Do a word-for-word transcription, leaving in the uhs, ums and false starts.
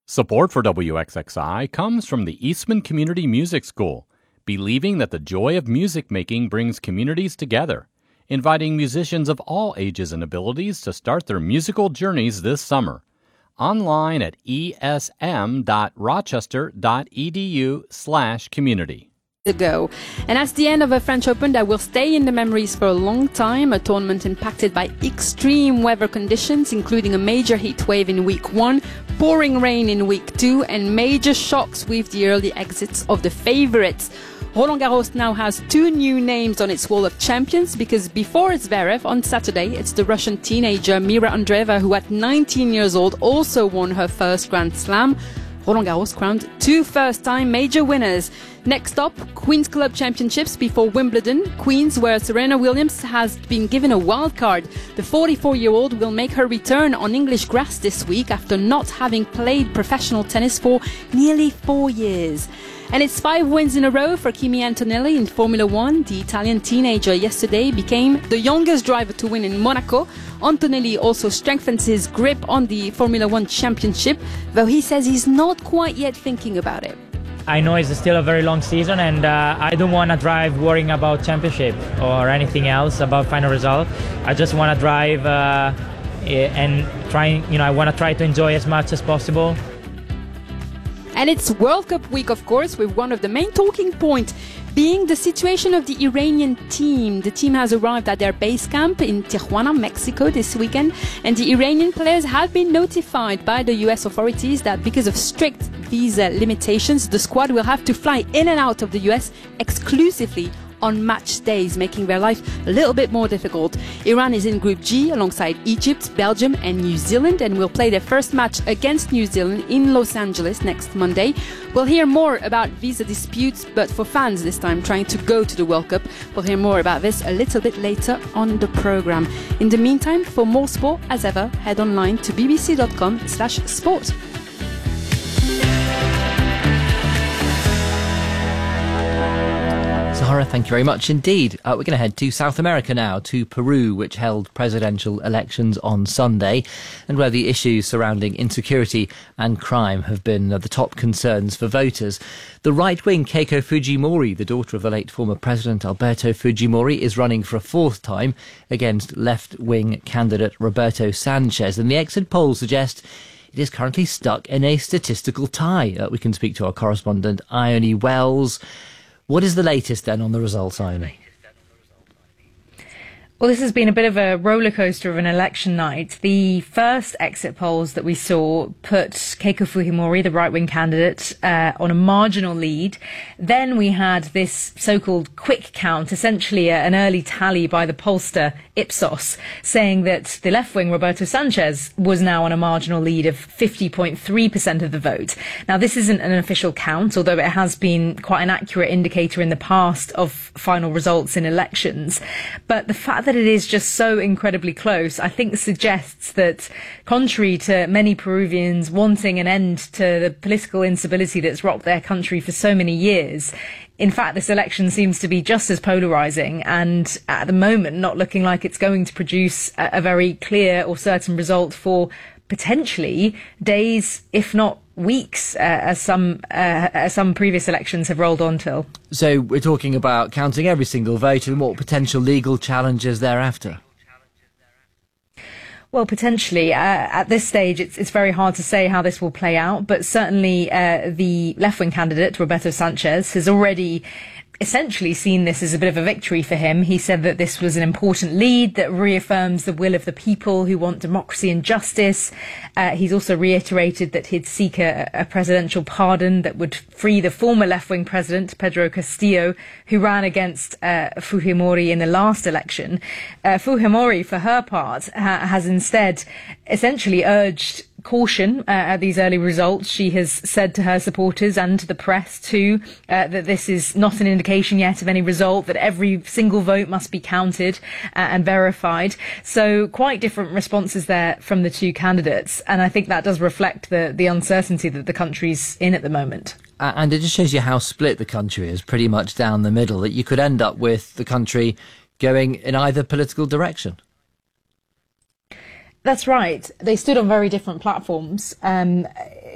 Support for W X X I comes from the Eastman Community Music School, believing that the joy of music making brings communities together, inviting musicians of all ages and abilities to start their musical journeys this summer. Online at esm.rochester.edu slash community. Ago. And that's the end of a French Open that will stay in the memories for a long time, a tournament impacted by extreme weather conditions, including a major heat wave in week one, pouring rain in week two, and major shocks with the early exits of the favorites. Roland Garros now has two new names on its wall of champions because before Zverev on Saturday, it's the Russian teenager Mira Andreeva who at nineteen years old also won her first Grand Slam. Roland Garros crowned two first-time major winners. Next up, Queen's Club Championships before Wimbledon. Queen's, where Serena Williams has been given a wild card. The forty-four-year-old will make her return on English grass this week after not having played professional tennis for nearly four years. And it's five wins in a row for Kimi Antonelli in Formula One. The Italian teenager yesterday became the youngest driver to win in Monaco. Antonelli also strengthens his grip on the Formula One championship, though he says he's not quite yet thinking about it. I know it's still a very long season, and uh, I don't want to drive worrying about championship or anything else about final result. I just want to drive uh, and try, you know, I want to try to enjoy as much as possible. And it's World Cup week, of course, with one of the main talking points being the situation of the Iranian team. The team has arrived at their base camp in Tijuana, Mexico this weekend, and the Iranian players have been notified by the U S authorities that because of strict visa limitations, the squad will have to fly in and out of the U S exclusively on match days, making their life a little bit more difficult. Iran is in Group G alongside Egypt, Belgium and New Zealand and will play their first match against New Zealand in Los Angeles next Monday. We'll hear more about visa disputes, but for fans this time trying to go to the World Cup. We'll hear more about this a little bit later on the programme. In the meantime, for more sport, as ever, head online to bbc.com slash sport. Zahra, thank you very much indeed. Uh, we're going to head to South America now, to Peru, which held presidential elections on Sunday, and where the issues surrounding insecurity and crime have been uh, the top concerns for voters. The right-wing Keiko Fujimori, the daughter of the late former president Alberto Fujimori, is running for a fourth time against left-wing candidate Roberto Sanchez, and the exit polls suggest it is currently stuck in a statistical tie. Uh, we can speak to our correspondent, Ione Wells. What is the latest then on the results, Ione? Well, this has been a bit of a roller coaster of an election night. The first exit polls that we saw put Keiko Fujimori, the right-wing candidate, uh, on a marginal lead. Then we had this so-called quick count, essentially a, an early tally by the pollster Ipsos, saying that the left-wing Roberto Sanchez was now on a marginal lead of fifty point three percent of the vote. Now, this isn't an official count, although it has been quite an accurate indicator in the past of final results in elections. But the fact that it is just so incredibly close, I think suggests that, contrary to many Peruvians wanting an end to the political instability that's rocked their country for so many years, in fact, this election seems to be just as polarising and at the moment not looking like it's going to produce a, a very clear or certain result for potentially days, if not weeks, uh, as some uh, as some previous elections have rolled on till. So we're talking about counting every single vote and what potential legal challenges thereafter? Well, potentially. Uh, at this stage, it's it's very hard to say how this will play out, but certainly uh, the left-wing candidate, Roberto Sanchez, has already essentially seen this as a bit of a victory for him. He said that this was an important lead that reaffirms the will of the people who want democracy and justice. Uh, he's also reiterated that he'd seek a, a presidential pardon that would free the former left-wing president, Pedro Castillo, who ran against uh, Fujimori in the last election. Uh, Fujimori, for her part, ha- has instead essentially urged caution uh, at these early results. She has said to her supporters and to the press too uh, that this is not an indication yet of any result, that every single vote must be counted uh, and verified. So quite different responses there from the two candidates, and I think that does reflect the, the uncertainty that the country's in at the moment. Uh, and it just shows you how split the country is, pretty much down the middle, that you could end up with the country going in either political direction. That's right. They stood on very different platforms. Um,